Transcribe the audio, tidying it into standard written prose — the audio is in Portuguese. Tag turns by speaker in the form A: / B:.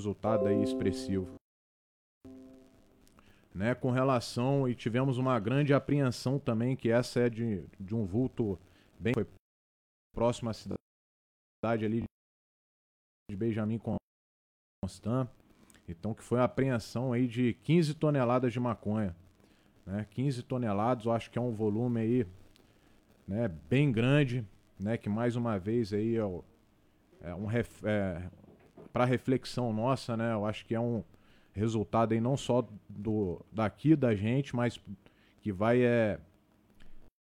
A: resultado aí expressivo. Né, com relação, e tivemos uma grande apreensão também, que essa é de um vulto bem foi próximo à cidade ali de Benjamin Constant, então que foi uma apreensão aí de 15 toneladas de maconha, né, 15 toneladas, eu acho que é um volume aí, né, bem grande, né, que mais uma vez aí para reflexão nossa, né, eu acho que é um resultado aí não só daqui da gente, mas que vai